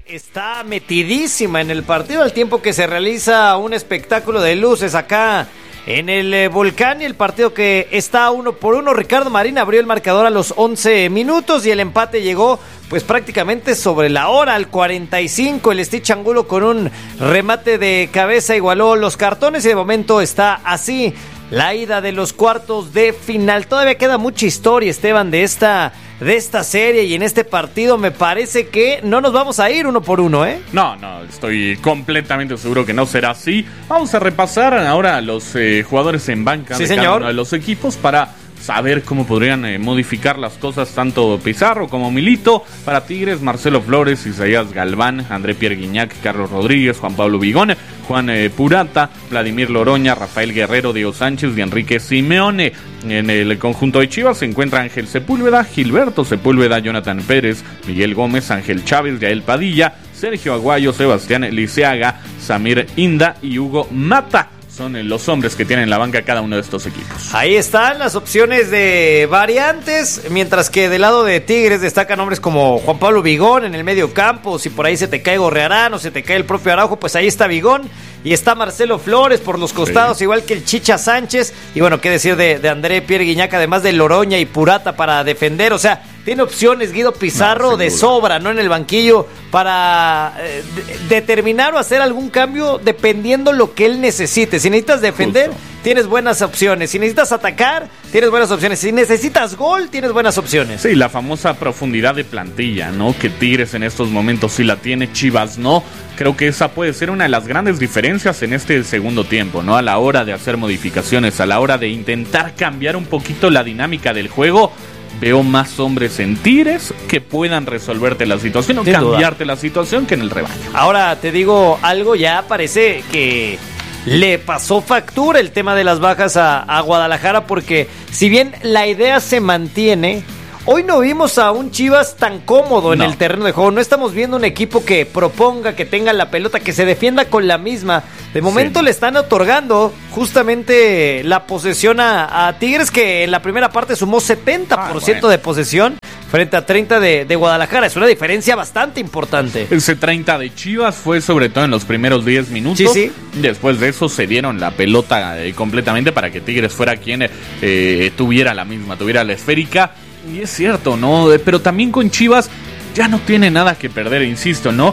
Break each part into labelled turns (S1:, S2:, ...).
S1: está metidísima en el partido al tiempo que se realiza un espectáculo de luces acá en el Volcán, y el partido que está 1-1. Ricardo Marín abrió el marcador a los 11 minutos y el empate llegó pues prácticamente sobre la hora, al 45. El Stitch Angulo con un remate de cabeza igualó los cartones y de momento está así la ida de los cuartos de final. Todavía queda mucha historia, Esteban, de esta serie, y en este partido me parece que no nos vamos a ir 1-1, ¿eh?
S2: No, estoy completamente seguro que no será así. Vamos a repasar ahora los jugadores en banca de cada uno de los equipos para saber cómo podrían modificar las cosas tanto Pizarro como Milito. Para Tigres, Marcelo Flores, Isaías Galván, André Pierre Guignac, Carlos Rodríguez, Juan Pablo Vigón, Juan Purata, Vladimir Loroña, Rafael Guerrero, Diego Sánchez y Enrique Simeone. En el conjunto de Chivas se encuentra Ángel Sepúlveda, Gilberto Sepúlveda, Jonathan Pérez, Miguel Gómez, Ángel Chávez, Yael Padilla, Sergio Aguayo, Sebastián Liceaga, Samir Inda y Hugo Mata. Son los hombres que tienen en la banca cada uno de estos equipos.
S1: Ahí están las opciones de variantes, mientras que del lado de Tigres destacan nombres como Juan Pablo Vigón en el medio campo. Si por ahí se te cae Gorrearán o se te cae el propio Araujo, pues ahí está Vigón. Y está Marcelo Flores por los costados, sí, igual que el Chicha Sánchez. Y bueno, qué decir de André Pierre Guignac, además de Loroña y Purata para defender. O sea, tiene opciones Guido Pizarro de sobra, ¿no? En el banquillo para determinar o hacer algún cambio dependiendo lo que él necesite. Si necesitas defender, tienes buenas opciones. Si necesitas atacar, tienes buenas opciones. Si necesitas gol, tienes buenas opciones.
S2: Sí, la famosa profundidad de plantilla, ¿no? Que Tigres en estos momentos sí la tiene, Chivas no. Creo que esa puede ser una de las grandes diferencias en este segundo tiempo, ¿no? A la hora de hacer modificaciones, a la hora de intentar cambiar un poquito la dinámica del juego. Veo más hombres en Tigres que puedan resolverte la situación o cambiarte la situación que en el rebaño.
S1: Ahora te digo algo, ya parece que le pasó factura el tema de las bajas a Guadalajara, porque si bien la idea se mantiene, hoy no vimos a un Chivas tan cómodo en el terreno de juego. No estamos viendo un equipo que proponga, que tenga la pelota, que se defienda con la misma. De momento le están otorgando justamente la posesión a Tigres, que en la primera parte sumó 70% de posesión frente a 30 de Guadalajara. Es una diferencia bastante importante.
S2: Ese 30 de Chivas fue sobre todo en los primeros 10 minutos. Sí. Después de eso se dieron la pelota completamente para que Tigres fuera quien tuviera la misma, tuviera la esférica. Y es cierto, ¿no? Pero también con Chivas ya no tiene nada que perder, insisto, ¿no?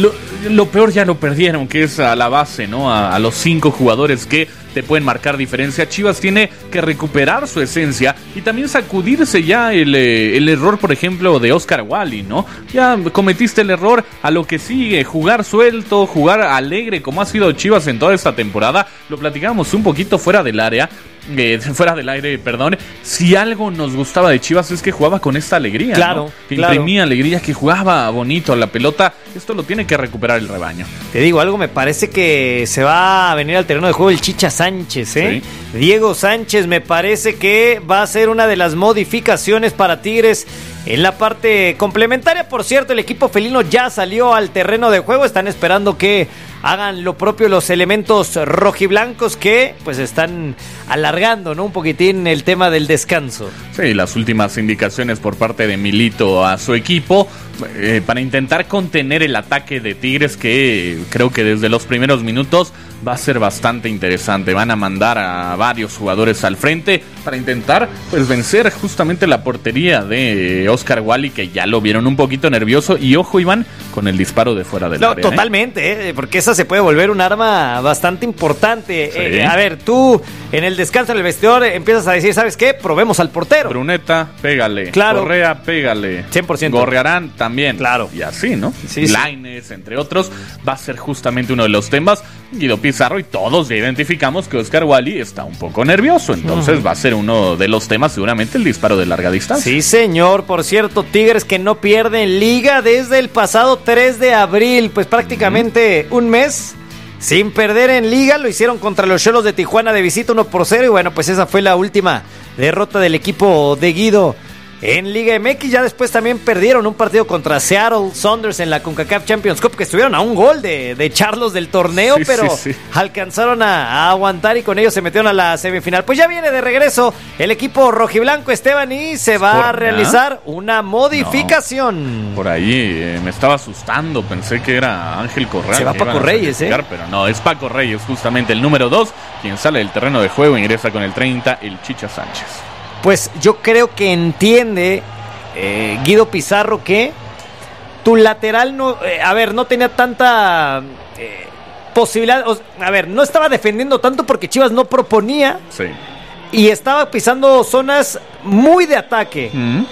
S2: Lo peor ya lo perdieron, que es a la base, ¿no? A los 5 jugadores que te pueden marcar diferencia. Chivas tiene que recuperar su esencia y también sacudirse ya el error, por ejemplo, de Oscar Wally, ¿no? Ya cometiste el error, a lo que sigue, jugar suelto, jugar alegre, como ha sido Chivas en toda esta temporada. Lo platicábamos un poquito fuera del aire, perdón. Si algo nos gustaba de Chivas es que jugaba con esta alegría,
S1: claro,
S2: ¿no? Que imprimía alegría, que jugaba bonito a la pelota. Esto lo tiene que recuperar el rebaño.
S1: Te digo algo, me parece que se va a venir al terreno de juego el Chicha Sánchez, ¿eh? Sí. Diego Sánchez me parece que va a ser una de las modificaciones para Tigres en la parte complementaria. Por cierto, el equipo felino ya salió al terreno de juego. Están esperando que hagan lo propio los elementos rojiblancos, que pues están alargando, ¿no? Un poquitín el tema del descanso.
S2: Sí, las últimas indicaciones por parte de Milito a su equipo para intentar contener el ataque de Tigres, que creo que desde los primeros minutos va a ser bastante interesante. Van a mandar a varios jugadores al frente para intentar pues vencer justamente la portería de Oscar Wally, que ya lo vieron un poquito nervioso. Y ojo, Iván, con el disparo de fuera del área.
S1: Totalmente, porque esa se puede volver un arma bastante importante.
S2: Sí.
S1: A ver, tú en el descanso en el vestidor empiezas a decir, ¿sabes qué? Probemos al portero.
S2: Bruneta, pégale.
S1: Claro.
S2: Correa, pégale.
S1: 100%.
S2: Gorrearán también.
S1: Claro.
S2: Y así, ¿no?
S1: Sí,
S2: Lainez, entre otros, va a ser justamente uno de los temas. Guido Pizarro y todos ya identificamos que Oscar Wally está un poco nervioso. Entonces va a ser uno de los temas, seguramente, el disparo de larga distancia.
S1: Sí, señor. Por cierto, Tigres que no pierde en Liga desde el pasado 3 de abril. Pues prácticamente un mes sin perder en Liga. Lo hicieron contra los Xolos de Tijuana de visita 1-0. Y bueno, pues esa fue la última derrota del equipo de Guido en Liga MX. Ya después también perdieron un partido contra Seattle Sounders en la CONCACAF Champions Cup, que estuvieron a un gol de echarlos del torneo, pero alcanzaron a aguantar y con ellos se metieron a la semifinal. Pues ya viene de regreso el equipo rojiblanco, Esteban, y se va a realizar una modificación.
S2: No, por ahí me estaba asustando, pensé que era Ángel Corral.
S1: Se va Paco Reyes,
S2: pero no, es Paco Reyes, justamente el número 2, quien sale del terreno de juego, ingresa con el 30, el Chicha Sánchez.
S1: Pues yo creo que entiende Guido Pizarro que tu lateral no tenía tanta posibilidad, no estaba defendiendo tanto porque Chivas no proponía.
S2: Sí.
S1: Y estaba pisando zonas muy de ataque.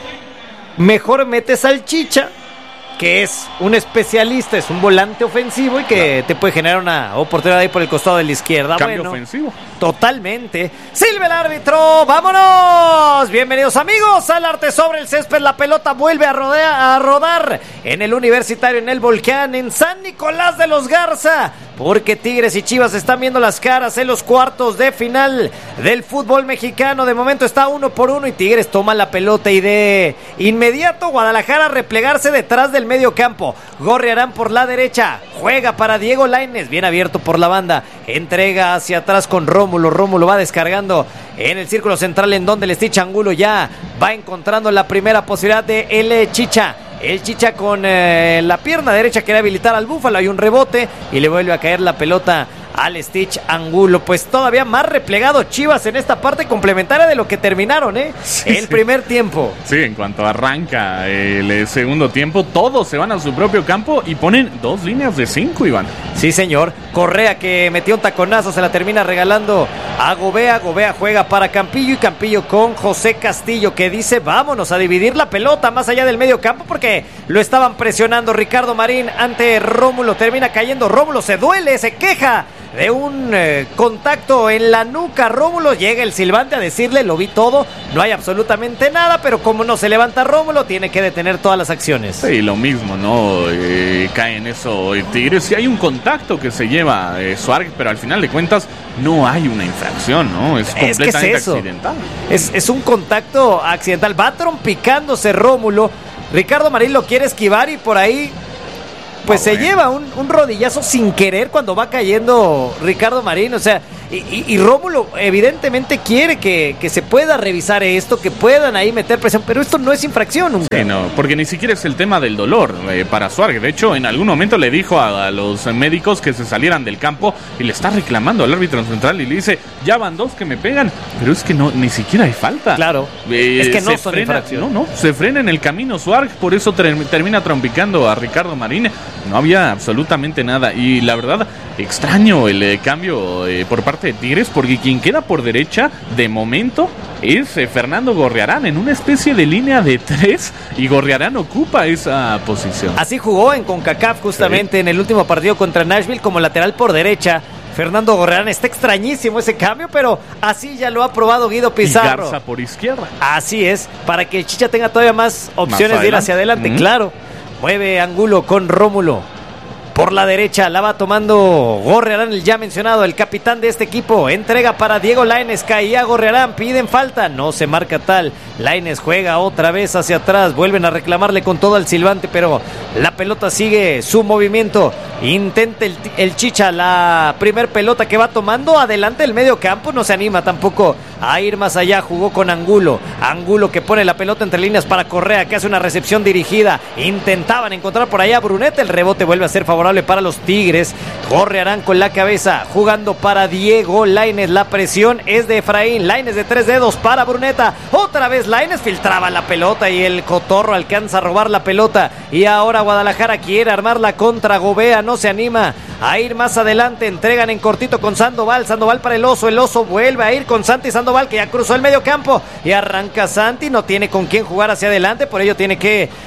S1: Mejor metes al Chicha, que es un especialista, es un volante ofensivo y que te puede generar una oportunidad ahí por el costado de la izquierda.
S2: Cambio ofensivo.
S1: Totalmente. Silva el árbitro, ¡vámonos! Bienvenidos amigos al Arte sobre el Césped. La pelota vuelve a rodar en el Universitario, en el Volcán, en San Nicolás de los Garza. Porque Tigres y Chivas están viendo las caras en los cuartos de final del fútbol mexicano. De momento está 1-1 y Tigres toma la pelota y de inmediato Guadalajara replegarse detrás del medio campo. Gorriarán por la derecha, juega para Diego Lainez, bien abierto por la banda, entrega hacia atrás con Rómulo va descargando en el círculo central, en donde el Stitch Angulo ya va encontrando la primera posibilidad de el Chicha. El Chicha con la pierna derecha quiere habilitar al Búfalo, hay un rebote y le vuelve a caer la pelota al Stitch Angulo. Pues todavía más replegado Chivas en esta parte complementaria de lo que terminaron el primer tiempo.
S2: Sí, en cuanto arranca el segundo tiempo, todos se van a su propio campo y ponen 2 líneas de 5, Iván.
S1: Sí, señor. Correa, que metió un taconazo, se la termina regalando a Gobea. Gobea juega para Campillo y Campillo con José Castillo, que dice vámonos a dividir la pelota más allá del medio campo porque lo estaban presionando. Ricardo Marín ante Rómulo, termina cayendo. Rómulo se duele, se queja de un contacto en la nuca. Rómulo, llega el silbante a decirle, lo vi todo, no hay absolutamente nada, pero como no se levanta Rómulo, tiene que detener todas las acciones.
S2: Sí, lo mismo, ¿no? Cae en eso Tigres. Sí hay un contacto que se lleva Suárez, pero al final de cuentas no hay una infracción, ¿no? Es completamente accidental.
S1: Es un contacto accidental. Va trompicándose Rómulo. Ricardo Marín lo quiere esquivar y por ahí pues se lleva un rodillazo sin querer cuando va cayendo Ricardo Marín. O sea, y Rómulo evidentemente quiere que se pueda revisar esto, que puedan ahí meter presión, pero esto no es infracción nunca.
S2: Sí, no, porque ni siquiera es el tema del dolor para Suárez. De hecho, en algún momento le dijo a los médicos que se salieran del campo y le está reclamando al árbitro central y le dice, ya van 2 que me pegan, pero es que no, ni siquiera hay falta.
S1: Claro, es que no son infracción.
S2: No, se frena en el camino Suárez, por eso termina trompicando a Ricardo Marín. No había absolutamente nada y la verdad extraño el cambio por parte de Tigres, porque quien queda por derecha de momento es Fernando Gorriarán en una especie de línea de 3 y Gorriarán ocupa esa posición.
S1: Así jugó en CONCACAF justamente en el último partido contra Nashville como lateral por derecha. Fernando Gorriarán, está extrañísimo ese cambio, pero así ya lo ha probado Guido Pizarro.
S2: Y Garza por izquierda.
S1: Así es, para que el Chicha tenga todavía más opciones de ir hacia adelante, claro. Mueve Angulo con Rómulo. Por la derecha la va tomando Gorriarán, el ya mencionado, el capitán de este equipo. Entrega para Diego Lainez, caía Gorriarán, piden falta, no se marca tal. Lainez juega otra vez hacia atrás, vuelven a reclamarle con todo al silbante, pero la pelota sigue su movimiento. Intenta el Chicha la primer pelota que va tomando, adelante el medio campo, no se anima tampoco a ir más allá, jugó con Angulo. Angulo que pone la pelota entre líneas para Correa, que hace una recepción dirigida. Intentaban encontrar por allá a Bruneta, el rebote vuelve a ser favorable para los Tigres. Gorriarán con la cabeza, jugando para Diego Lainez, la presión es de Efraín. Lainez de 3 dedos para Bruneta, otra vez Lainez filtraba la pelota y el Cotorro alcanza a robar la pelota. Y ahora Guadalajara quiere armarla contra Gobea, no se anima a ir más adelante, entregan en cortito con Sandoval para el Oso vuelve a ir con Santi Sandoval, que ya cruzó el medio campo y arranca Santi, no tiene con quién jugar hacia adelante, por ello tiene que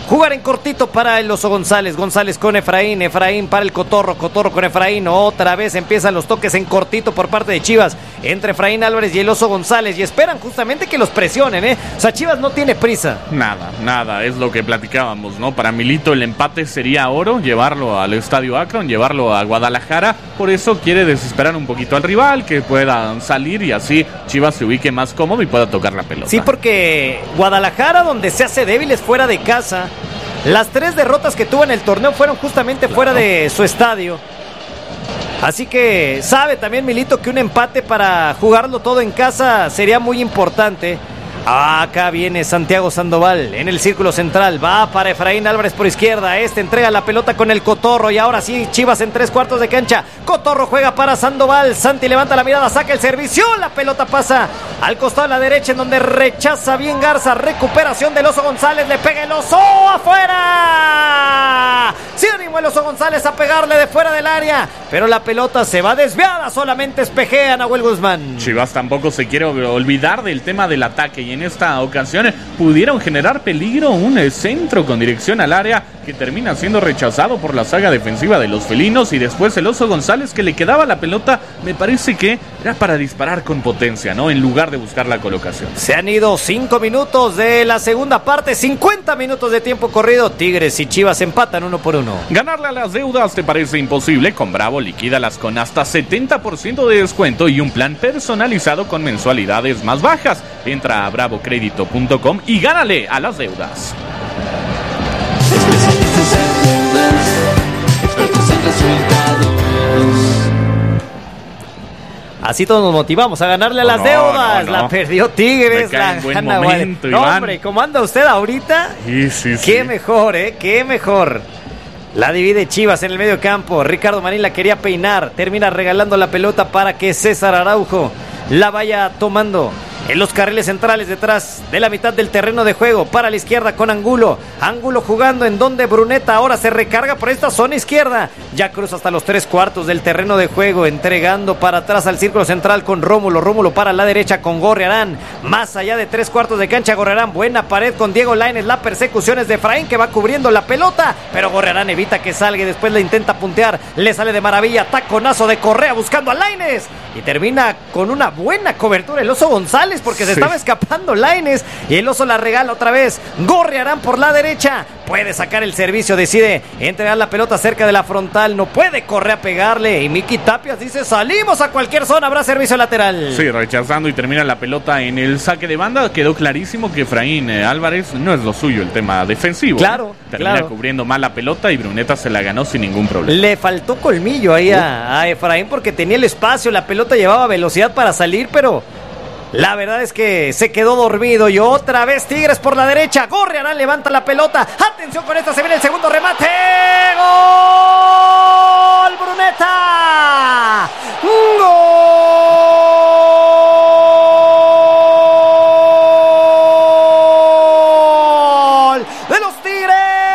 S1: jugar en cortito para el Oso González. González con Efraín. Efraín para el Cotorro. Cotorro con Efraín. Otra vez empiezan los toques en cortito por parte de Chivas. Entre Efraín Álvarez y el Oso González. Y esperan justamente que los presionen, O sea, Chivas no tiene prisa.
S2: Nada. Es lo que platicábamos, ¿no? Para Milito el empate sería oro. Llevarlo al Estadio Akron. Llevarlo a Guadalajara. Por eso quiere desesperar un poquito al rival. Que puedan salir y así Chivas se ubique más cómodo y pueda tocar la pelota.
S1: Sí, porque Guadalajara, donde se hace débil, es fuera de casa. Las 3 derrotas que tuvo en el torneo fueron justamente fuera de su estadio. Así que sabe también Milito que un empate para jugarlo todo en casa sería muy importante. Acá viene Santiago Sandoval en el círculo central. Va para Efraín Álvarez por izquierda. Entrega la pelota con el Cotorro. Y ahora sí, Chivas en 3/4 de cancha. Cotorro juega para Sandoval. Santi levanta la mirada, saca el servicio. La pelota pasa al costado de la derecha, en donde rechaza bien Garza. Recuperación del Oso González. Le pega el Oso afuera. Se animó el Oso González a pegarle de fuera del área, pero la pelota se va desviada. Solamente espejea Nahuel Guzmán.
S2: Chivas tampoco se quiere olvidar del tema del ataque. Y en esta ocasión pudieron generar peligro, un centro con dirección al área que termina siendo rechazado por la saga defensiva de los felinos, y después el Oso González, que le quedaba la pelota, me parece que era para disparar con potencia, ¿no? En lugar de buscar la colocación.
S1: Se han ido 5 minutos de la segunda parte, 50 minutos de tiempo corrido. Tigres y Chivas empatan 1-1.
S2: Ganarle a las deudas te parece imposible. Con Bravo liquídalas con hasta 70% de descuento y un plan personalizado con mensualidades más bajas. Entra a bravocredito.com y gánale a las deudas.
S1: Así todos nos motivamos a ganarle a las deudas. La perdió Tigres, la gana
S2: momento,
S1: no, hombre, ¿cómo anda usted ahorita?
S2: Sí.
S1: Qué mejor, qué mejor. La divide Chivas en el medio campo. Ricardo Marín la quería peinar. Termina regalando la pelota para que César Araujo la vaya tomando. En los carriles centrales, detrás de la mitad del terreno de juego, para la izquierda con Angulo. Angulo jugando en donde Bruneta ahora se recarga por esta zona izquierda. Ya cruza hasta los 3/4 del terreno de juego, entregando para atrás al círculo central con Rómulo. Rómulo para la derecha con Gorriarán. Más allá de 3/4 de cancha, Gorriarán. Buena pared con Diego Lainez. La persecución es de Efraín, que va cubriendo la pelota, pero Gorriarán evita que salga y después le intenta puntear. Le sale de maravilla. Taconazo de Correa buscando a Lainez. Y termina con una buena cobertura el Oso González, porque se estaba escapando Lainez y el Oso la regala otra vez. Gorriarán por la derecha, puede sacar el servicio, decide entregar la pelota cerca de la frontal, no puede correr a pegarle, y Miki Tapias dice: salimos a cualquier zona, habrá servicio lateral.
S2: Sí, rechazando y termina la pelota en el saque de banda. Quedó clarísimo que Efraín Álvarez no es lo suyo el tema defensivo.
S1: Claro,
S2: termina cubriendo mal la pelota y Bruneta se la ganó sin ningún problema.
S1: Le faltó colmillo ahí a Efraín, porque tenía el espacio, la pelota llevaba velocidad para salir, pero la verdad es que se quedó dormido. Y otra vez Tigres por la derecha. Gorriarán levanta la pelota. Atención con esta, se viene el segundo remate. ¡Gol! ¡Bruneta! ¡Gol! ¡De los Tigres!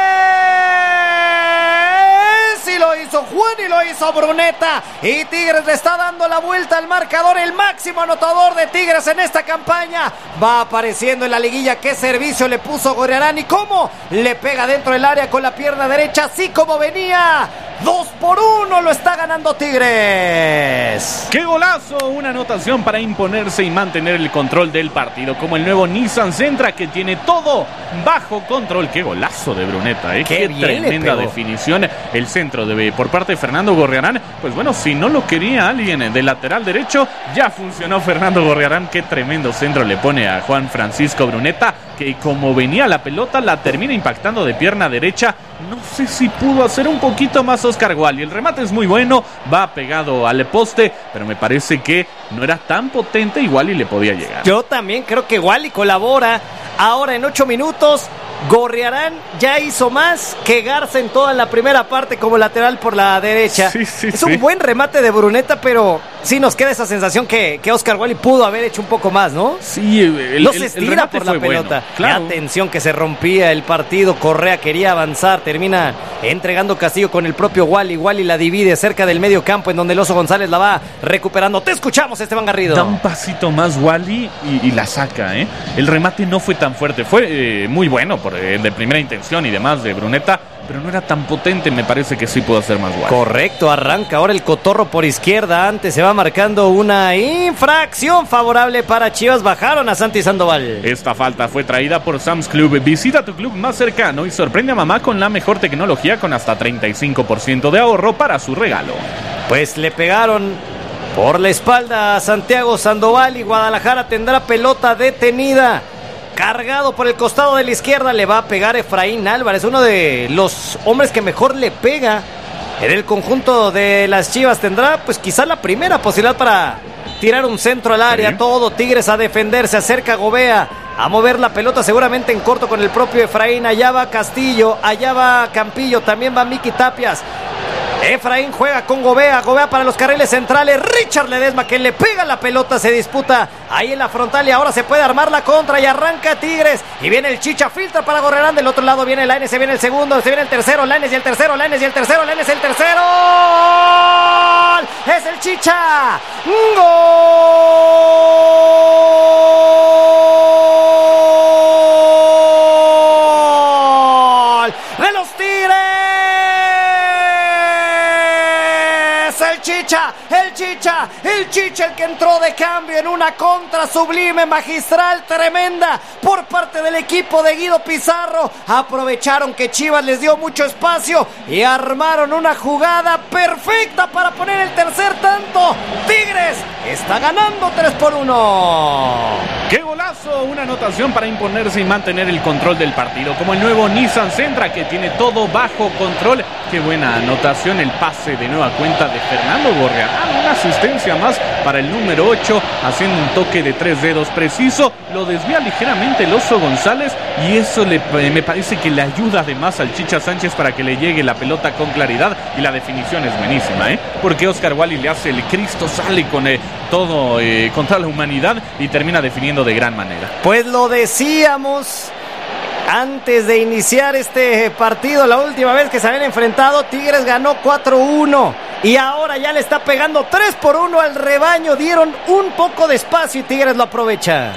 S1: Y lo hizo Juan y lo hizo Bruneta. Y Tigres le está dando la vuelta al marcador. El máximo anotador de Tigres en esta campaña va apareciendo en la liguilla. Qué servicio le puso Gorriarán y cómo le pega dentro del área con la pierna derecha, así como venía. 2-1 lo está ganando Tigres.
S2: ¡Qué golazo! Una anotación para imponerse y mantener el control del partido, como el nuevo Nissan Sentra, que tiene todo bajo control. ¡Qué golazo de Bruneta! ¡Qué tremenda definición! El centro por parte de Fernando Gorriarán. Pues bueno, si no lo quería alguien de lateral derecho, ya funcionó Fernando Gorriarán. ¡Qué tremendo centro le pone a Juan Francisco Bruneta! Que como venía la pelota, la termina impactando de pierna derecha. No sé si pudo hacer un poquito más Oscar Wally. El remate es muy bueno, va pegado al poste, pero me parece que no era tan potente y Wally le podía llegar.
S1: Yo también creo que Wally colabora. Ahora en 8 minutos, Gorriarán ya hizo más que Garza en toda la primera parte como lateral por la derecha. Es un buen remate de Bruneta, pero sí nos queda esa sensación que Oscar Wally pudo haber hecho un poco más, ¿no?
S2: Sí,
S1: no se estira por la pelota. Bueno, claro. Qué atención que se rompía el partido. Correa quería avanzar, termina entregando Castillo con el propio Wally. Wally la divide cerca del medio campo, en donde el Oso González la va recuperando. Te escuchamos, Esteban Garrido.
S2: Da un pasito más Wally y la saca, ¿eh? El remate no fue tan fuerte, fue muy bueno de primera intención y demás de Bruneta, pero no era tan potente. Me parece que sí pudo hacer más Wally.
S1: Correcto, arranca ahora el Cotorro por izquierda. Antes se va marcando una infracción favorable para Chivas. Bajaron a Santi Sandoval.
S2: Esta falta fue traída por Sam's Club. Visita tu club más cercano y sorprende a mamá con la mejor tecnología, con hasta 35% de ahorro para su regalo.
S1: Pues le pegaron por la espalda a Santiago Sandoval y Guadalajara tendrá pelota detenida. Cargado por el costado de la izquierda, le va a pegar Efraín Álvarez, uno de los hombres que mejor le pega en el conjunto de las Chivas. Tendrá pues quizá la primera posibilidad para tirar un centro al área. Sí. Todo Tigres a defender, se acerca Gobea a mover la pelota seguramente en corto con el propio Efraín. Allá va Castillo, allá va Campillo, también va Miki Tapias. Efraín juega con Gobea para los carriles centrales. Richard Ledesma que le pega la pelota, se disputa ahí en la frontal y ahora se puede armar la contra y arranca Tigres. Y viene el Chicha, filtra para Gorrerán. Del otro lado viene Lainez, se viene el segundo, se viene el tercero, Lainez y el tercero, Lainez y el tercero, Lainez el tercero. ¡Gol! ¡Es el Chicha! ¡Gol! ¡De los Tigres! El Chicha, el que entró de cambio en una contra sublime, magistral, tremenda por parte del equipo de Guido Pizarro. Aprovecharon que Chivas les dio mucho espacio y armaron una jugada perfecta para poner el tercer tanto. Tigres está ganando 3-1.
S2: ¡Qué golazo! Una anotación para imponerse y mantener el control del partido, como el nuevo Nissan Sentra, que tiene todo bajo control. ¡Qué buena anotación! El pase de nueva cuenta de Fernando Gorrearán, una asistencia más para el número 8, haciendo un toque de 3 dedos preciso. Lo desvía ligeramente el Oso González y eso me parece que le ayuda además al Chicha Sánchez para que le llegue la pelota con claridad, y la definición es buenísima, porque Oscar Wally le hace el Cristo, sale con todo contra la humanidad y termina definiendo de gran manera.
S1: Pues lo decíamos antes de iniciar este partido, la última vez que se habían enfrentado, Tigres ganó 4-1 y ahora ya le está pegando 3-1 al rebaño. Dieron un poco de espacio y Tigres lo aprovecha.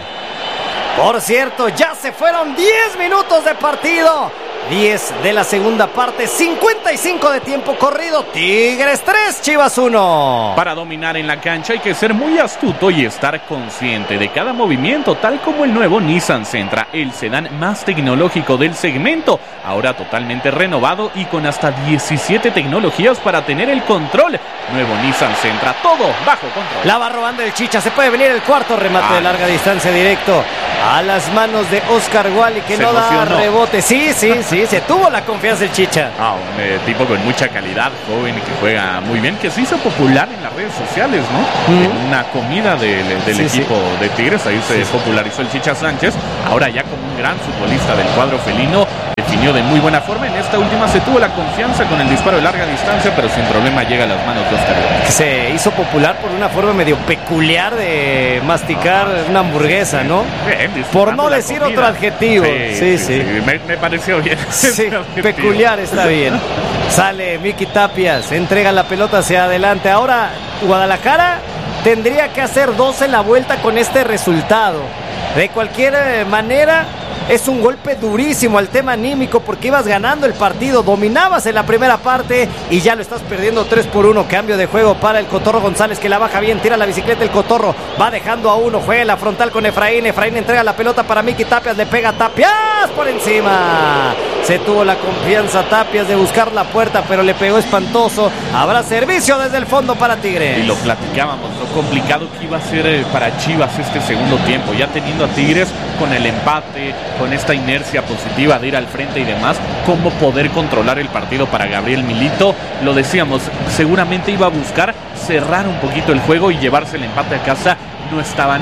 S1: Por cierto, ya se fueron 10 minutos de partido. 10 de la segunda parte, 55 de tiempo corrido. Tigres 3, Chivas 1.
S2: Para dominar en la cancha hay que ser muy astuto y estar consciente de cada movimiento, tal como el nuevo Nissan Sentra, el sedán más tecnológico del segmento, ahora totalmente renovado y con hasta 17 tecnologías para tener el control. Nuevo Nissan Sentra, todo bajo control.
S1: La va robando el Chicha, se puede venir el cuarto remate de larga distancia directo a las manos de Oscar Wally, que no da rebote. Sí, se tuvo la confianza el Chicha.
S2: Un tipo con mucha calidad, joven, que juega muy bien, que se hizo popular en las redes sociales, ¿no? En una comida del equipo de Tigres, ahí se popularizó el Chicha Sánchez. Ahora ya como un gran futbolista del cuadro felino, definió de muy buena forma. En esta última se tuvo la confianza con el disparo de larga distancia, pero sin problema llega a las manos de Oscar Wally.
S1: Se hizo popular por una forma medio peculiar de masticar una hamburguesa, ¿no? Por no decir otro adjetivo. Sí.
S2: Me pareció bien.
S1: Sí, peculiar está bien. Sale Miki Tapias, entrega la pelota hacia adelante. Ahora Guadalajara tendría que hacer 2 en la vuelta con este resultado. De cualquier manera, es un golpe durísimo al tema anímico, porque ibas ganando el partido, dominabas en la primera parte y ya lo estás perdiendo 3-1. Cambio de juego para el Cotorro González, que la baja bien, tira la bicicleta el Cotorro, va dejando a uno, juega en la frontal con Efraín entrega la pelota para Miki Tapias, le pega Tapias por encima. Se tuvo la confianza Tapias de buscar la puerta, pero le pegó espantoso. Habrá servicio desde el fondo para Tigres.
S2: Y lo platicábamos, lo complicado que iba a ser para Chivas este segundo tiempo, ya teniendo a Tigres con el empate, con esta inercia positiva de ir al frente y demás, cómo poder controlar el partido para Gabriel Milito. Lo decíamos, seguramente iba a buscar cerrar un poquito el juego y llevarse el empate a casa. no estaban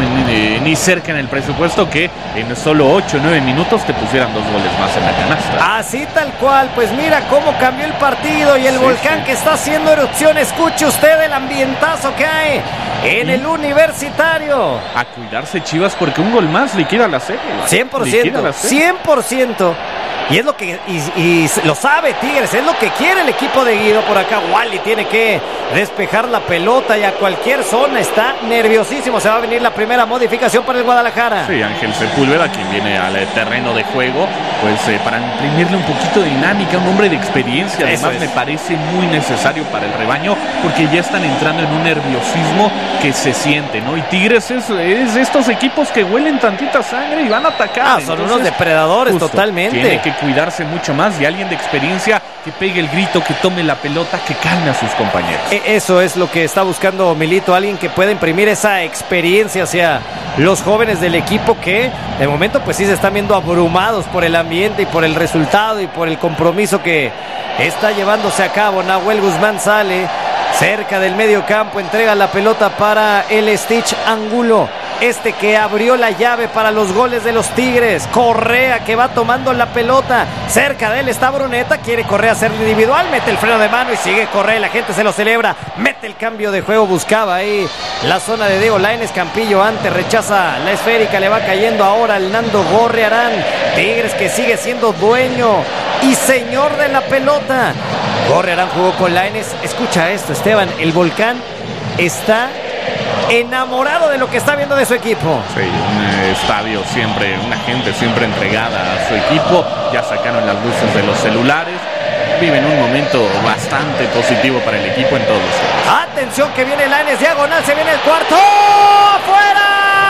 S2: ni cerca en el presupuesto que en solo 8 o 9 minutos te pusieran 2 goles más en la canasta.
S1: Así tal cual, pues mira cómo cambió el partido y el volcán que está haciendo erupción. Escuche usted el ambientazo que hay en el Universitario.
S2: A cuidarse, Chivas, porque un gol más liquida la serie.
S1: 100%, 100%. Y es lo que y lo sabe Tigres, es lo que quiere el equipo de Guido. Por acá Wally tiene que despejar la pelota y a cualquier zona está nerviosísimo. Se va a venir la primera modificación para el Guadalajara.
S2: Sí, Ángel Sepúlveda, quien viene al terreno de juego, pues para imprimirle un poquito de dinámica, un hombre de experiencia. Además me parece muy necesario para el rebaño, porque ya están entrando en un nerviosismo que se siente, ¿no? Y Tigres es de estos equipos que huelen tantita sangre y van a atacar.
S1: Son unos depredadores, justo, totalmente.
S2: Tiene que cuidarse mucho más de alguien de experiencia que pegue el grito, que tome la pelota, que calme a sus compañeros.
S1: Eso es lo que está buscando Milito, alguien que pueda imprimir esa experiencia hacia los jóvenes del equipo que de momento pues sí se están viendo abrumados por el ambiente y por el resultado y por el compromiso que está llevándose a cabo. Nahuel Guzmán sale cerca del medio campo, entrega la pelota para el Stitch Angulo. Que abrió la llave para los goles de los Tigres. Correa que va tomando la pelota. Cerca de él está Bruneta. Quiere Correa hacerle individual. Mete el freno de mano y sigue Correa. La gente se lo celebra. Mete el cambio de juego. Buscaba ahí la zona de Diego Lainez. Campillo antes rechaza la esférica. Le va cayendo ahora el Nando Gorriarán. Tigres que sigue siendo dueño y señor de la pelota. Gorriarán jugó con Lainez. Escucha esto, Esteban. El Volcán está enamorado de lo que está viendo de su equipo.
S2: Sí, un estadio siempre, una gente siempre entregada a su equipo. Ya sacaron las luces de los celulares. Viven un momento bastante positivo para el equipo en todos los casos.
S1: Atención que viene Lainez, diagonal, se viene el cuarto. ¡Fuera!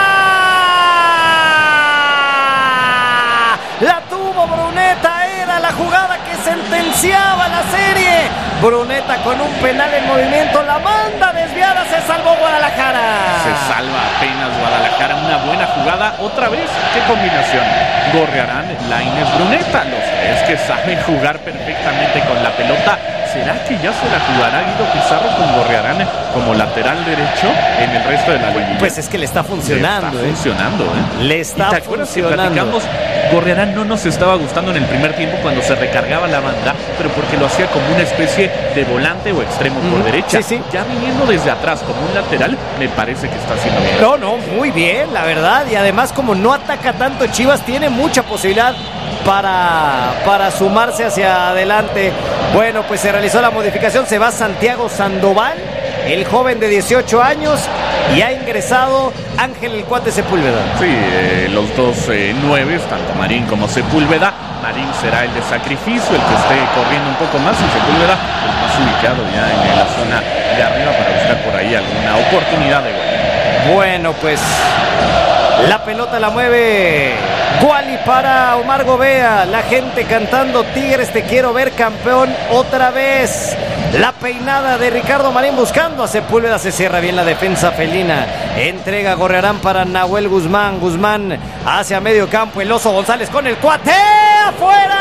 S1: La tuvo Bruneta, era la jugada que sentenciaba la serie. Bruneta con un penal en movimiento, la manda desviada, se salvó Guadalajara.
S2: Se salva apenas Guadalajara, una buena jugada, otra vez, qué combinación. Gorriarán, Lainez, Bruneta, los tres que saben jugar perfectamente con la pelota. ¿Será que ya se la jugará Guido Pizarro con Gorriarán como lateral derecho en el resto de la liguilla?
S1: Pues es que le está funcionando.
S2: Le está funcionando, ¿eh?
S1: Le está
S2: ¿Te acuerdas
S1: funcionando?
S2: Que platicamos? Gorriarán no nos estaba gustando en el primer tiempo cuando se recargaba la banda, pero porque lo hacía como una especie de volante o extremo por derecha.
S1: Sí.
S2: Ya viniendo desde atrás como un lateral, me parece que está haciendo bien.
S1: No, muy bien, la verdad. Y además, como no ataca tanto Chivas, tiene mucha posibilidad para sumarse hacia adelante. Bueno, pues se realizó la modificación. Se va Santiago Sandoval, el joven de 18 años, y ha ingresado Ángel el Cuate Sepúlveda.
S2: Sí, los dos 9, tanto Marín como Sepúlveda. Marín será el de sacrificio, el que esté corriendo un poco más, y Sepúlveda el más ubicado ya en la zona de arriba para buscar por ahí alguna oportunidad de gol.
S1: Bueno, pues la pelota la mueve Wally para Omar Gobea. La gente cantando Tigres te quiero ver campeón otra vez. La peinada de Ricardo Marín buscando a Sepúlveda. Se cierra bien la defensa felina. Entrega Gorriarán para Nahuel Guzmán. Guzmán hacia medio campo. El Oso González con el Cuate. ¡Afuera!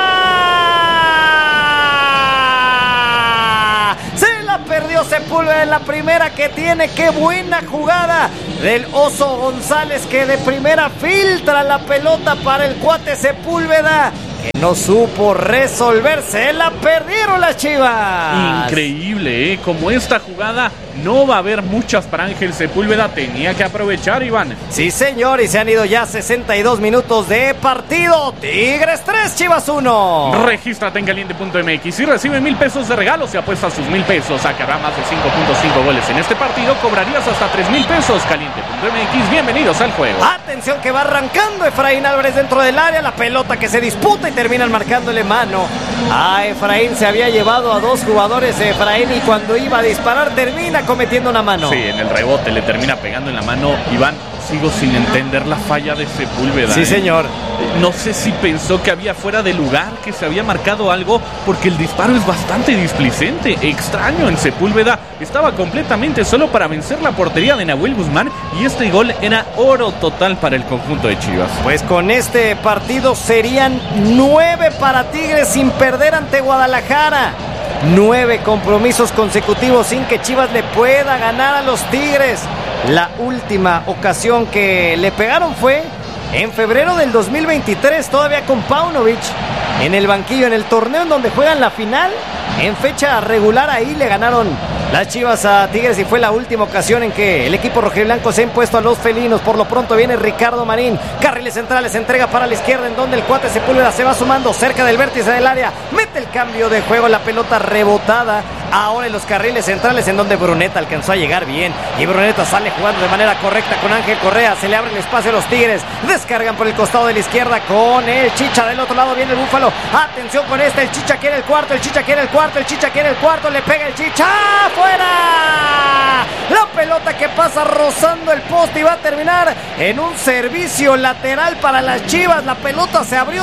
S1: Se la perdió Sepúlveda en la primera que tiene. ¡Qué buena jugada del Oso González, que de primera filtra la pelota para el Cuate Sepúlveda, que no supo resolverse! La perdieron las Chivas.
S2: Increíble, como esta jugada no va a haber muchas para Ángel Sepúlveda. Tenía que aprovechar, Iván.
S1: Sí, señor, y se han ido ya 62 minutos de partido. Tigres 3, Chivas 1.
S2: Regístrate en caliente.mx y recibe 1,000 pesos de regalo si apuestas tus 1,000 pesos. Sacará más de 5.5 goles en este partido. Cobrarías hasta 3,000 pesos. Caliente.mx, bienvenidos al juego.
S1: Atención que va arrancando Efraín Álvarez dentro del área. La pelota que se disputa y terminan marcándole mano a Efraín. Se había llevado a 2 jugadores de Efraín y cuando iba a disparar termina cometiendo una mano.
S2: Sí, en el rebote le termina pegando en la mano. Iván, sigo sin entender la falla de Sepúlveda.
S1: Sí, señor.
S2: No sé si pensó que había fuera de lugar, que se había marcado algo, porque el disparo es bastante displicente. Extraño en Sepúlveda. Estaba completamente solo para vencer la portería de Nahuel Guzmán y este gol era oro total para el conjunto de Chivas.
S1: Pues con este partido serían 9 para Tigres sin perder ante Guadalajara. 9 compromisos consecutivos sin que Chivas le pueda ganar a los Tigres. La última ocasión que le pegaron fue en febrero del 2023, todavía con Paunovic en el banquillo, en el torneo en donde juegan la final. En fecha regular ahí le ganaron las Chivas a Tigres y fue la última ocasión en que el equipo rojiblanco se ha impuesto a los felinos. Por lo pronto viene Ricardo Marín, carriles centrales, entrega para la izquierda en donde el cuate Sepúlveda se va sumando cerca del vértice del área, mete el cambio de juego, la pelota rebotada ahora en los carriles centrales en donde Bruneta alcanzó a llegar bien y Bruneta sale jugando de manera correcta con Ángel Correa, se le abre el espacio a los Tigres, descargan por el costado de la izquierda con el Chicha, del otro lado viene el Búfalo, atención con este, el Chicha quiere el cuarto, el Chicha quiere el cuarto, el Chicha quiere el cuarto, le pega el Chicha, ¡fuera! La pelota que pasa rozando el poste y va a terminar en un servicio lateral para las Chivas. La pelota se abrió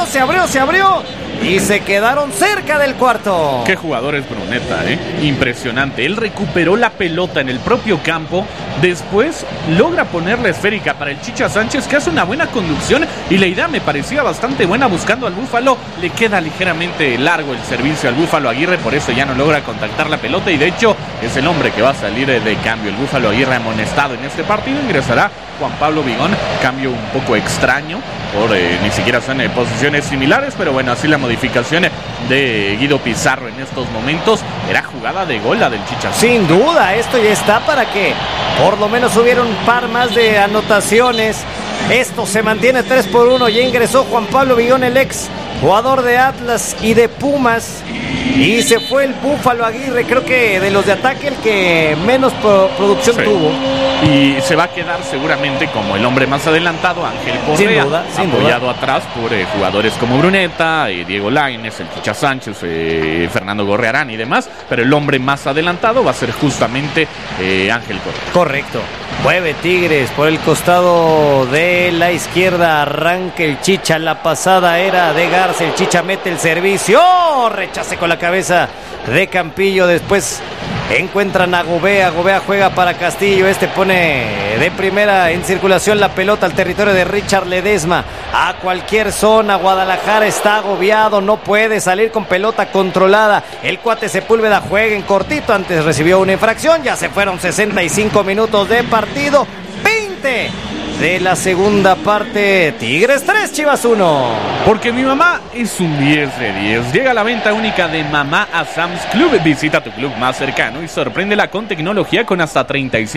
S1: y se quedaron cerca del cuarto.
S2: Qué jugador es Bruneta, impresionante. Él recuperó la pelota en el propio campo, después logra poner la esférica para el Chicha Sánchez, que hace una buena conducción y la idea me parecía bastante buena buscando al Búfalo. Le queda ligeramente largo el servicio al Búfalo Aguirre, por eso ya no logra contactar la pelota y de hecho es el hombre que va a salir de cambio. El Búfalo Aguirre amonestado en este partido, ingresará Juan Pablo Vigón, cambio un poco extraño, ni siquiera son posiciones similares, pero bueno, así la modificación de Guido Pizarro en estos momentos. Era jugada de gol la del Chicha.
S1: Sin duda, esto ya está para que por lo menos hubiera un par más de anotaciones. Esto se mantiene 3-1, ya ingresó Juan Pablo Vigón, el ex jugador de Atlas y de Pumas, y se fue el Búfalo Aguirre, creo que de los de ataque el que menos producción tuvo.
S2: Y se va a quedar seguramente como el hombre más adelantado, Ángel Correa, apoyado atrás por jugadores como Bruneta, Diego Lainez, el Chicha Sánchez, Fernando Gorrearán y demás, pero el hombre más adelantado va a ser justamente Ángel Correa.
S1: Correcto. Mueve Tigres por el costado de la izquierda, arranca el Chicha, la pasada era de Garza, el Chicha mete el servicio, rechace con la cabeza de Campillo, después encuentran a Gobea, Gobea juega para Castillo, este pone de primera en circulación la pelota al territorio de Richard Ledesma, a cualquier zona, Guadalajara está agobiado, no puede salir con pelota controlada, el cuate Sepúlveda juega en cortito, antes recibió una infracción, ya se fueron 65 minutos de partido, 20 de la segunda parte, Tigres 3, Chivas 1.
S2: Porque mi mamá es un 10 de 10. Llega a la venta única de Mamá a Sam's Club. Visita tu club más cercano y sorpréndela con tecnología con hasta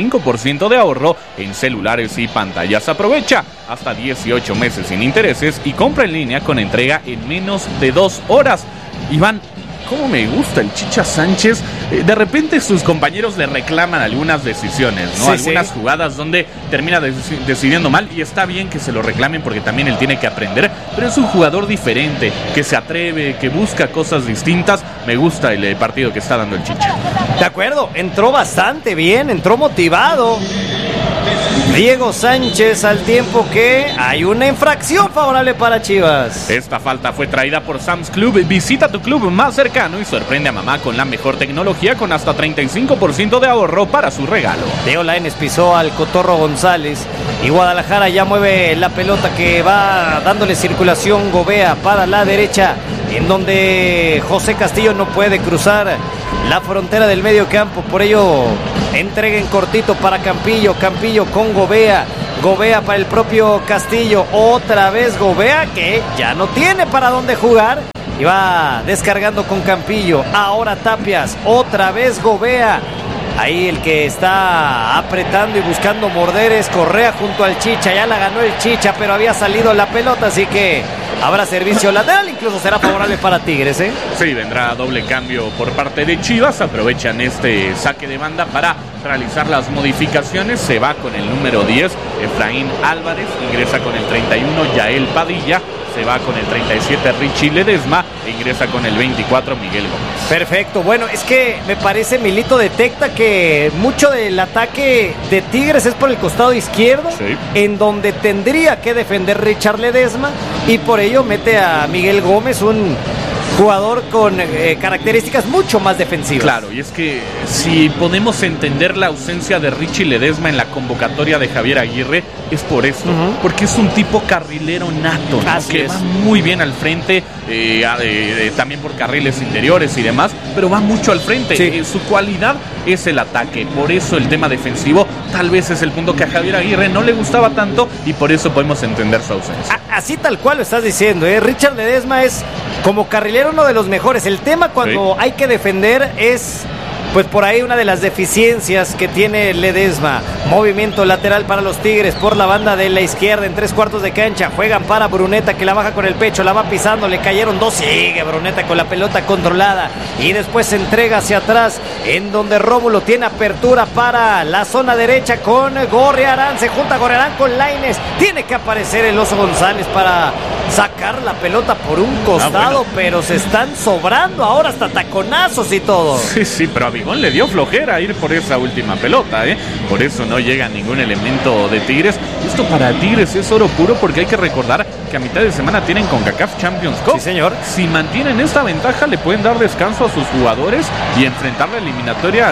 S2: 35% de ahorro en celulares y pantallas. Aprovecha hasta 18 meses sin intereses y compra en línea con entrega en menos de 2 horas. Iván, cómo me gusta el Chicha Sánchez. De repente sus compañeros le reclaman algunas decisiones, ¿no? Sí, algunas jugadas donde termina decidiendo mal, y está bien que se lo reclamen porque también él tiene que aprender, pero es un jugador diferente, que se atreve, que busca cosas distintas. Me gusta el partido que está dando el Chicha.
S1: De acuerdo, entró bastante bien, entró motivado Diego Sánchez, al tiempo que hay una infracción favorable para Chivas.
S2: Esta falta fue traída por Sam's Club. Visita tu club más cercano y sorprende a mamá con la mejor tecnología con hasta 35% de ahorro para su regalo.
S1: Diego Lainez pisó al Cotorro González y Guadalajara ya mueve la pelota que va dándole circulación Gobea para la derecha, en donde José Castillo no puede cruzar la frontera del medio campo, por ello entrega en cortito para Campillo, Campillo con Gobea, Gobea para el propio Castillo, otra vez Gobea que ya no tiene para dónde jugar y va descargando con Campillo, ahora Tapias, otra vez Gobea. Ahí el que está apretando y buscando morder es Correa junto al Chicha. Ya la ganó el Chicha, pero había salido la pelota, así que habrá servicio lateral, incluso será favorable para Tigres, ¿eh?
S2: Sí, vendrá doble cambio por parte de Chivas. Aprovechan este saque de banda para realizar las modificaciones. Se va con el número 10, Efraín Álvarez. Ingresa con el 31, Yael Padilla. Se va con el 37, Richie Ledesma. E ingresa con el 24, Miguel Gómez.
S1: Perfecto. Bueno, es que me parece, Milito detecta que mucho del ataque de Tigres es por el costado izquierdo, sí, en donde tendría que defender Richard Ledesma, y por ello mete a Miguel Gómez, un jugador con características mucho más defensivas.
S2: Claro, y es que si podemos entender la ausencia de Richie Ledesma en la convocatoria de Javier Aguirre, es por esto, porque es un tipo carrilero nato, ¿no? Que va muy bien al frente, también por carriles interiores y demás, pero va mucho al frente.
S1: Sí.
S2: Su cualidad es el ataque, por eso el tema defensivo tal vez es el punto que a Javier Aguirre no le gustaba tanto y por eso podemos entender su ausencia.
S1: Así tal cual lo estás diciendo, ¿eh? Richard Ledesma es como carrilero uno de los mejores. El tema cuando hay que defender es... pues por ahí una de las deficiencias que tiene Ledesma. Movimiento lateral para los Tigres por la banda de la izquierda en 3/4 de cancha. Juegan para Bruneta, que la baja con el pecho, la va pisando, le cayeron dos. Sigue Bruneta con la pelota controlada y después se entrega hacia atrás, en donde Rómulo tiene apertura para la zona derecha con Gorriarán. Se junta Gorriarán con Lainez. Tiene que aparecer el Oso González para sacar la pelota por un costado, pero se están sobrando ahora hasta taconazos y todo.
S2: Sí, pero a Vigón le dio flojera ir por esa última pelota, por eso no llega ningún elemento de Tigres. Esto para Tigres es oro puro, porque hay que recordar que a mitad de semana tienen CONCACAF Champions Cup.
S1: Sí, señor.
S2: Si mantienen esta ventaja, le pueden dar descanso a sus jugadores y enfrentar la eliminatoria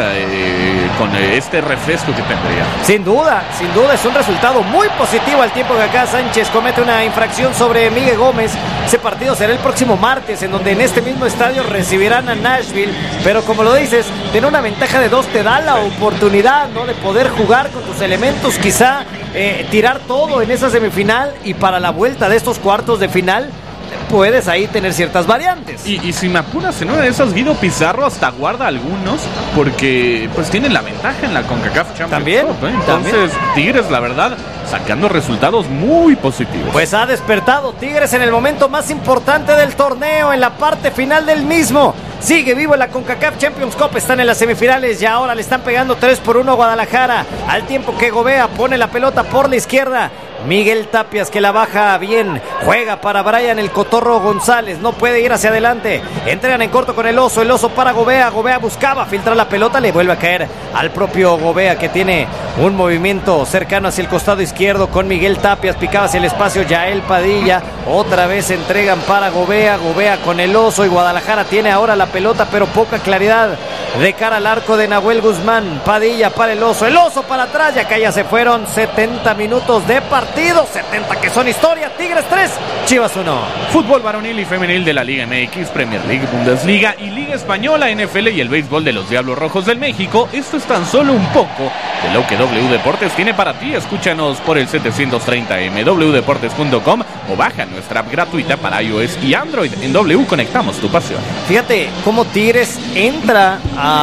S2: con este refresco que tendría.
S1: Sin duda, es un resultado muy positivo al tiempo que acá Sánchez comete una infracción sobre Miguel Gómez. Ese partido será el próximo martes, en donde en este mismo estadio recibirán a Nashville, pero como lo dices, tener una ventaja de 2 te da la oportunidad, ¿no?, de poder jugar con tus elementos, quizá tirar todo en esa semifinal, y para la vuelta de estos cuartos de final puedes ahí tener ciertas variantes.
S2: Y si me apuras, en una de esas Guido Pizarro hasta guarda algunos, porque pues tienen la ventaja en la CONCACAF Champions Cup, Entonces Tigres, la verdad, sacando resultados muy positivos.
S1: Pues ha despertado Tigres en el momento más importante del torneo, en la parte final del mismo. Sigue vivo en la CONCACAF Champions Cup, están en las semifinales y ahora le están pegando 3-1 a Guadalajara, al tiempo que Gobea pone la pelota por la izquierda. Miguel Tapias, que la baja bien, juega para Brian el Cotorro González, no puede ir hacia adelante, entregan en corto con el Oso para Gobea. Gobea buscaba filtrar la pelota, le vuelve a caer al propio Gobea, que tiene un movimiento cercano hacia el costado izquierdo con Miguel Tapias, picaba hacia el espacio Yael Padilla, otra vez entregan para Gobea con el Oso, y Guadalajara tiene ahora la pelota, pero poca claridad de cara al arco de Nahuel Guzmán. Padilla para el Oso para atrás, y acá ya se fueron 70 minutos de partido, 70 que son historia. Tigres 3, Chivas 1.
S2: Fútbol varonil y femenil de la Liga MX, Premier League, Bundesliga y Liga Española, NFL y el béisbol de los Diablos Rojos del México. Esto es tan solo un poco de lo que W Deportes tiene para ti. Escúchanos por el 730M, wdeportes.com, o baja nuestra app gratuita para iOS y Android. En W conectamos tu pasión.
S1: Fíjate cómo Tigres entra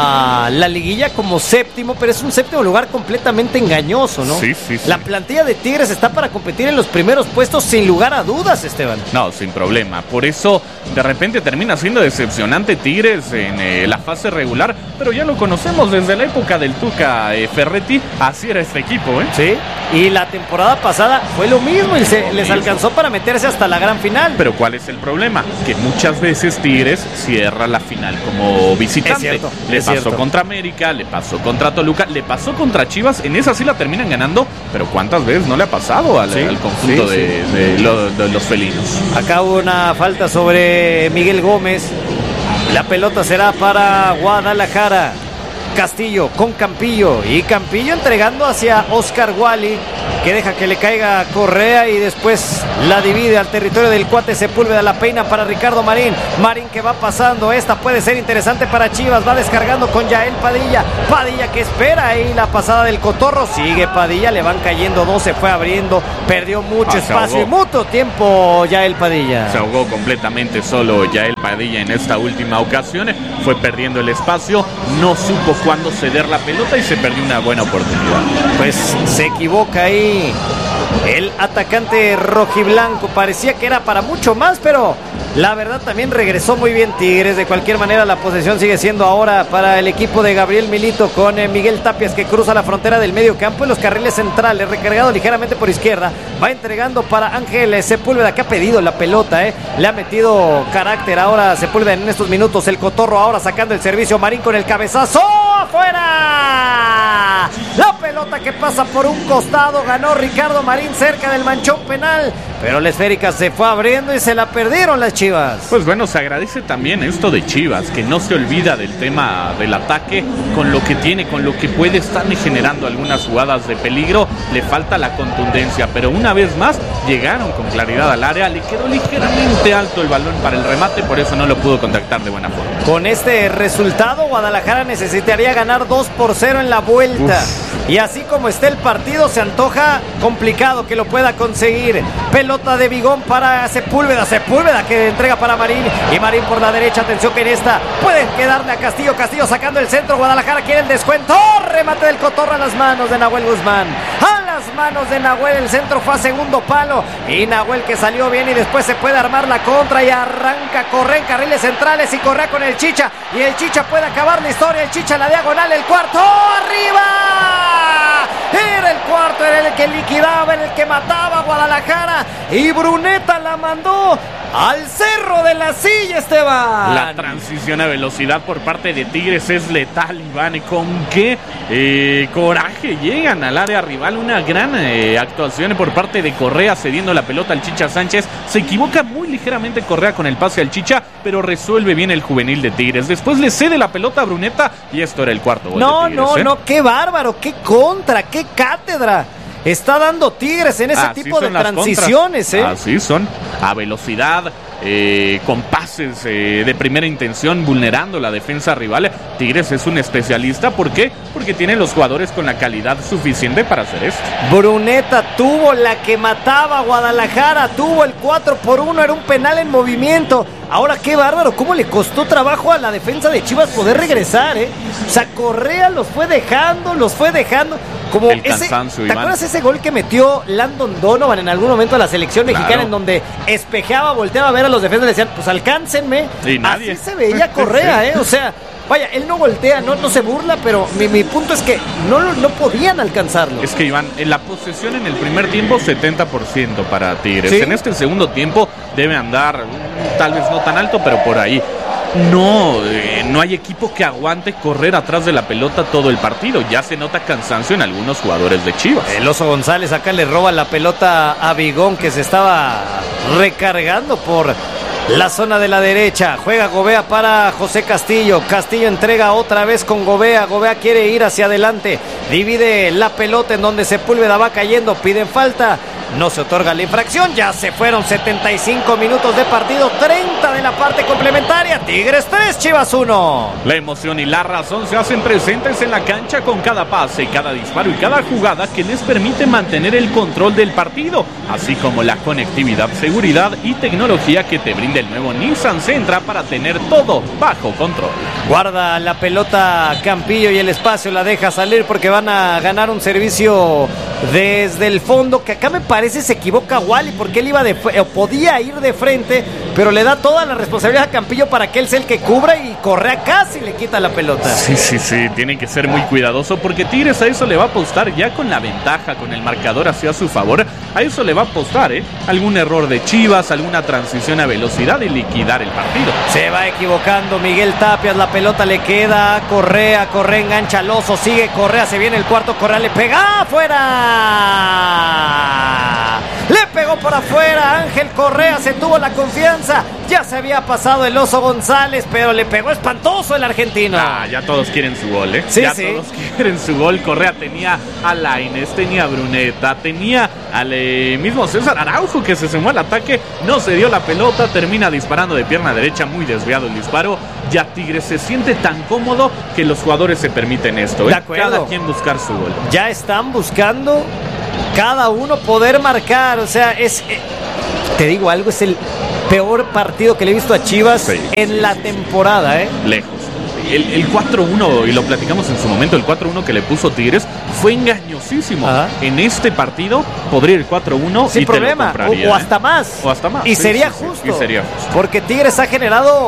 S1: a la liguilla como séptimo, pero es un séptimo lugar completamente engañoso, ¿no?
S2: Sí.
S1: La plantilla de Tigres está para competir en los primeros puestos sin lugar a dudas, Esteban.
S2: No, sin problema. Por eso de repente termina siendo decepcionante Tigres en la fase regular, pero ya lo conocemos desde la época del Tuca Ferretti. Así era este equipo,
S1: Sí, y la temporada pasada fue lo mismo y les alcanzó para meterse hasta la gran final.
S2: Pero ¿cuál es el problema? Que muchas veces Tigres cierra la final como visitante. Le pasó contra América, le pasó contra Toluca, le pasó contra Chivas. En esa sí la terminan ganando, pero ¿cuántas veces no le ha pasado al conjunto de los felinos?
S1: Acá hubo una falta sobre Miguel Gómez. La pelota será para Guadalajara. Castillo con Campillo, y Campillo entregando hacia Oscar Wally, que deja que le caiga Correa y después la divide al territorio del cuate Sepúlveda. La peina para Ricardo Marín que va pasando. Esta puede ser interesante para Chivas, va descargando con Yael Padilla que espera ahí la pasada del Cotorro. Sigue Padilla, le van cayendo dos, se fue abriendo, perdió mucho espacio y mucho tiempo. Yael Padilla
S2: se ahogó completamente solo. Yael Padilla en esta última ocasión fue perdiendo el espacio, no supo cuándo ceder la pelota y se perdió una buena oportunidad.
S1: Pues se equivoca ahí el atacante rojiblanco. Parecía que era para mucho más, pero la verdad también regresó muy bien Tigres. De cualquier manera, la posesión sigue siendo ahora para el equipo de Gabriel Milito, con Miguel Tapias, que cruza la frontera del medio campo en los carriles centrales, recargado ligeramente por izquierda, va entregando para Ángel Sepúlveda, que ha pedido la pelota, le ha metido carácter ahora Sepúlveda en estos minutos. El Cotorro ahora sacando el servicio, Marín con el cabezazo, ¡afuera! La pelota que pasa por un costado, ganó Ricardo Marín cerca del manchón penal, pero la esférica se fue abriendo y se la perdieron las Chivas.
S2: Pues bueno, se agradece también esto de Chivas, que no se olvida del tema del ataque, con lo que tiene, con lo que puede estar generando algunas jugadas de peligro. Le falta la contundencia, pero una vez más llegaron con claridad al área, le quedó ligeramente alto el balón para el remate, por eso no lo pudo contactar de buena forma.
S1: Con este resultado, Guadalajara necesitaría ganar 2-0 en la vuelta. Y así como está el partido, se antoja complicado que lo pueda conseguir. Pelota de Bigón para Sepúlveda que entrega para Marín, y Marín por la derecha. Atención que en esta puede quedarle a Castillo sacando el centro. Guadalajara quiere el descuento, remate del Cotorro a las manos de Nahuel Guzmán, manos de Nahuel, el centro fue a segundo palo y Nahuel que salió bien y después se puede armar la contra y arranca Correa en carriles centrales y Correa con el Chicha y el Chicha puede acabar la historia, el Chicha en la diagonal, el cuarto, ¡arriba! Era el cuarto, era el que liquidaba, era el que mataba a Guadalajara y Bruneta la mandó al Cerro de la Silla, Esteban.
S2: La transición a velocidad por parte de Tigres es letal, Iván. ¿Con qué coraje llegan al área rival? Una gran actuación por parte de Correa cediendo la pelota al Chicha Sánchez. Se equivoca muy ligeramente Correa con el pase al Chicha, pero resuelve bien el juvenil de Tigres. Después le cede la pelota a Bruneta y esto era el cuarto gol de Tigres.
S1: No, qué bárbaro, qué contra, qué cátedra está dando Tigres en ese tipo de transiciones,
S2: Así son, a velocidad, con pases de primera intención, vulnerando la defensa rival. Tigres es un especialista. ¿Por qué? Porque tiene los jugadores con la calidad suficiente para hacer esto.
S1: Bruneta tuvo la que mataba a Guadalajara, tuvo el 4-1, era un penal en movimiento. Ahora qué bárbaro, cómo le costó trabajo a la defensa de Chivas poder regresar, O sea, Correa los fue dejando. Como
S2: el cansancio,
S1: ¿te acuerdas ese gol que metió Landon Donovan en algún momento a la selección mexicana, en donde espejeaba, volteaba a ver a los defensas y le decían, pues alcáncenme?
S2: Y nadie.
S1: Así se veía Correa, O sea, vaya, él no voltea, no se burla, pero mi punto es que no podían alcanzarlo.
S2: Es que, Iván, en la posesión en el primer tiempo, 70% para Tigres.
S1: ¿Sí?
S2: En este segundo tiempo debe andar, tal vez no tan alto, pero por ahí. No hay equipo que aguante correr atrás de la pelota todo el partido. Ya se nota cansancio en algunos jugadores de Chivas.
S1: El Oso González acá le roba la pelota a Bigón, que se estaba recargando por la zona de la derecha. Juega Gobea para José Castillo. Castillo entrega otra vez con Gobea. Gobea quiere ir hacia adelante. Divide la pelota en donde Sepúlveda va cayendo. Piden falta. No se otorga la infracción, ya se fueron 75 minutos de partido, 30 de la parte complementaria, Tigres 3, Chivas 1.
S2: La emoción y la razón se hacen presentes en la cancha con cada pase, cada disparo y cada jugada que les permite mantener el control del partido, así como la conectividad, seguridad y tecnología que te brinda el nuevo Nissan Sentra para tener todo bajo control.
S1: Guarda la pelota Campillo y el espacio la deja salir porque van a ganar un servicio desde el fondo, que acá me parece se equivoca Wally porque él podía ir de frente, pero le da toda la responsabilidad a Campillo para que él sea el que cubra y Correa casi le quita la pelota.
S2: Sí, tiene que ser muy cuidadoso porque Tigres a eso le va a apostar ya con la ventaja, con el marcador hacia su favor, a eso le va a apostar, algún error de Chivas, alguna transición a velocidad y liquidar el partido.
S1: Se va equivocando Miguel Tapias, la pelota le queda a Correa engancha al Oso, sigue Correa, se viene el cuarto, Correa le pega afuera. Le pegó por afuera, Ángel Correa se tuvo la confianza, ya se había pasado el Oso González, pero le pegó espantoso el argentino.
S2: Ya todos quieren su gol,
S1: Sí.
S2: Todos quieren su gol. Correa tenía a Lainez, tenía a Bruneta, tenía al mismo César Araujo que se sumó al ataque, no se dio la pelota, termina disparando de pierna derecha, muy desviado el disparo. Ya Tigres se siente tan cómodo que los jugadores se permiten esto,
S1: De acuerdo.
S2: Cada quien buscar su gol.
S1: Ya están buscando cada uno poder marcar, o sea, te digo algo, es el peor partido que le he visto a Chivas en la temporada,
S2: Lejos. El 4-1, y lo platicamos en su momento, el 4-1 que le puso Tigres fue engañosísimo. Ajá. En este partido podría ir 4-1
S1: sin
S2: y
S1: problema,
S2: te lo compraría,
S1: o hasta más.
S2: O hasta más.
S1: Y sería justo.
S2: Y sería justo.
S1: Porque Tigres ha generado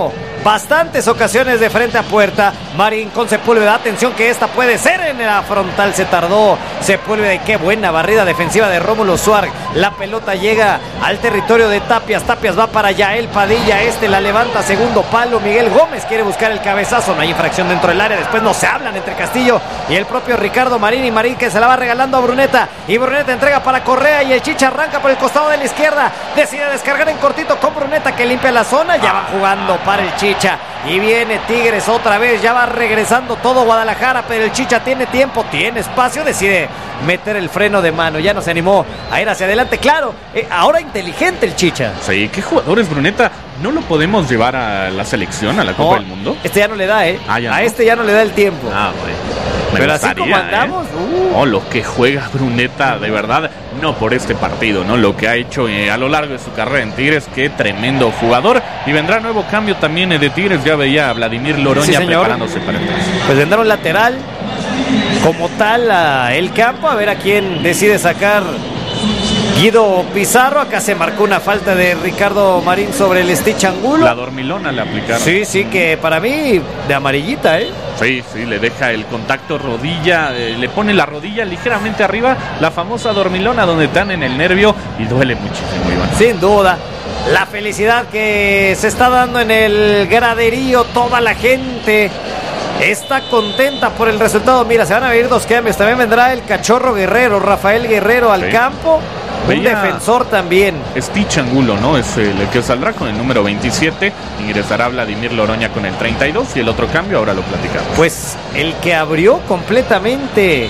S1: bastantes ocasiones de frente a puerta. Marín con Sepúlveda, atención que esta puede ser en la frontal, se tardó Sepúlveda y qué buena barrida defensiva de Rómulo Suárez. La pelota llega al territorio de Tapias va para Yael Padilla, la levanta, segundo palo, Miguel Gómez quiere buscar el cabezazo, no hay infracción dentro del área, después no se hablan entre Castillo y el propio Ricardo Marín, y Marín que se la va regalando a Bruneta, y Bruneta entrega para Correa, y el Chicha arranca por el costado de la izquierda, decide descargar en cortito con Bruneta que limpia la zona, ya va jugando para el Chicha, y viene Tigres otra vez, ya va regresando todo Guadalajara, pero el Chicha tiene tiempo, tiene espacio, decide meter el freno de mano, ya no se animó a ir hacia adelante, claro, ahora inteligente el Chicha.
S2: Sí, qué jugador es Bruneta, ¿no lo podemos llevar a la selección, a la Copa del Mundo?
S1: Ya no le da,
S2: ya
S1: a
S2: no.
S1: Ya no le da el tiempo.
S2: Bueno.
S1: Pero así como andamos,
S2: lo que juega Bruneta, de verdad, no por este partido, ¿no? Lo que ha hecho a lo largo de su carrera en Tigres, qué tremendo jugador. Y vendrá nuevo cambio también de Tigres, ya veía a Vladimir Loroña preparándose para el paso.
S1: Pues vendrá un lateral, como tal, el campo, a ver a quién decide sacar Guido Pizarro. Acá se marcó una falta de Ricardo Marín sobre el Stitch Angulo.
S2: La dormilona le aplicaron.
S1: Sí, que para mí de amarillita,
S2: Sí, le deja el contacto rodilla, le pone la rodilla ligeramente arriba, la famosa dormilona donde están en el nervio y duele muchísimo, Iván.
S1: Sin duda, la felicidad que se está dando en el graderío, toda la gente está contenta por el resultado. Mira, se van a venir dos cambios, también vendrá el Cachorro Guerrero, Rafael Guerrero al campo. Un defensor también.
S2: Stitch Angulo, ¿no? Es el que saldrá con el número 27. Ingresará Vladimir Loroña con el 32. Y el otro cambio, ahora lo platicamos.
S1: Pues el que abrió completamente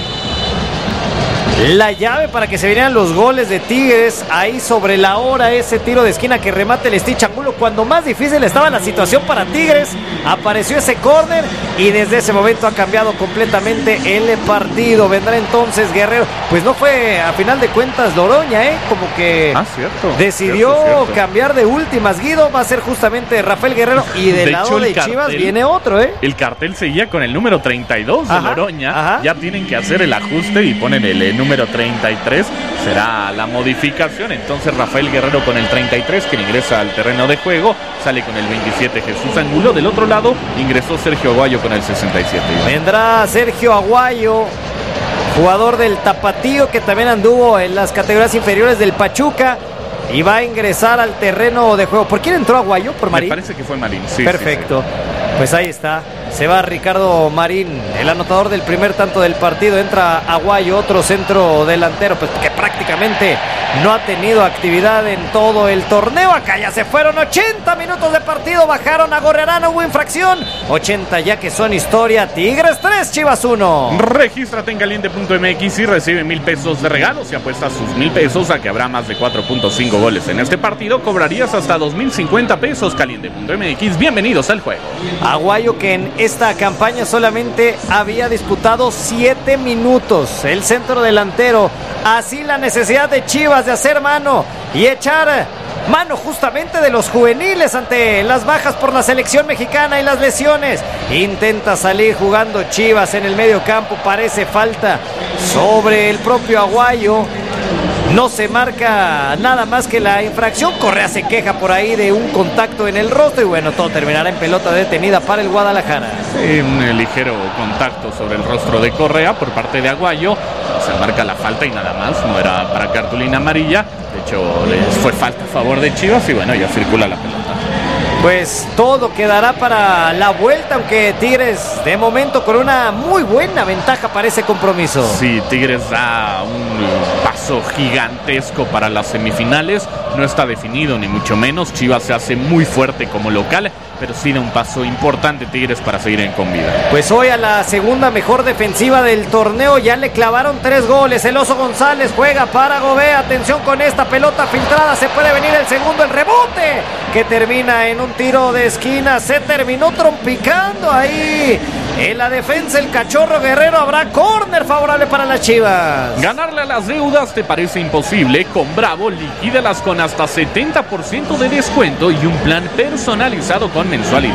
S1: la llave para que se vinieran los goles de Tigres, ahí sobre la hora, ese tiro de esquina que remate el Stitch Angulo, cuando más difícil estaba la situación para Tigres, apareció ese córner y desde ese momento ha cambiado completamente el partido. Vendrá entonces Guerrero, pues no fue a final de cuentas Loroña, como que decidió cambiar de últimas. Guido va a ser justamente Rafael Guerrero y del lado de Chivas viene otro,
S2: El cartel seguía con el número 32 de Loroña, ya tienen que hacer el ajuste y ponen el número 33, será la modificación. Entonces Rafael Guerrero con el 33 que ingresa al terreno de juego, sale con el 27 Jesús Angulo. Del otro lado ingresó Sergio Aguayo con el 67.
S1: Vendrá Sergio Aguayo, jugador del Tapatío que también anduvo en las categorías inferiores del Pachuca, y va a ingresar al terreno de juego. ¿Por quién entró Aguayo? ¿Por Marín?
S2: Me parece que fue Marín, sí.
S1: Perfecto. Pues ahí está. Se va Ricardo Marín, el anotador del primer tanto del partido. Entra Aguayo, otro centro delantero, pues que prácticamente no ha tenido actividad en todo el torneo. Acá ya se fueron 80 minutos de partido. Bajaron a Gorrerán, no hubo infracción. 80 ya que son historia. Tigres 3, Chivas 1.
S2: Regístrate en caliente.mx y recibe 1,000 pesos de regalo. Si apuestas sus 1,000 pesos a que habrá más de 4.5 goles en este partido, cobrarías hasta 2,050 pesos. Caliente.mx, bienvenidos al juego.
S1: Aguayo, que en esta campaña solamente había disputado 7 minutos. El centro delantero. Así la necesidad de Chivas de hacer mano y echar mano justamente de los juveniles ante las bajas por la selección mexicana y las lesiones. Intenta salir jugando Chivas en el medio campo. Parece falta sobre el propio Aguayo. No se marca nada más que la infracción. Correa se queja por ahí de un contacto en el rostro y bueno, todo terminará en pelota detenida para el Guadalajara.
S2: Sí, un ligero contacto sobre el rostro de Correa por parte de Aguayo. Se marca la falta y nada más, no era para cartulina amarilla. De hecho, les fue falta a favor de Chivas y bueno, ya circula la pelota.
S1: Pues todo quedará para la vuelta, aunque Tigres de momento con una muy buena ventaja para ese compromiso.
S2: Sí, Tigres da un paso gigantesco para las semifinales. No está definido ni mucho menos. Chivas se hace muy fuerte como local, pero sí da un paso importante Tigres para seguir con vida.
S1: Pues hoy a la segunda mejor defensiva del torneo ya le clavaron 3 goles. El Oso González juega para Gobea. Atención con esta pelota filtrada. Se puede venir el segundo, el rebote que termina en un tiro de esquina. Se terminó trompicando ahí en la defensa el Cachorro Guerrero. Habrá córner favorable para las Chivas.
S2: Ganarle a las deudas te parece imposible. Con Bravo liquídalas con hasta 70% de descuento y un plan personalizado con mensualidad.